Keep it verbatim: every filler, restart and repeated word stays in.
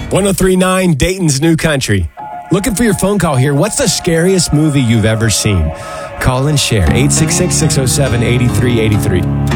ten thirty-nine Dayton's New Country. Looking for your phone call here. What's the scariest movie you've ever seen? Call and share. eight six six, six oh seven, eight three eight three.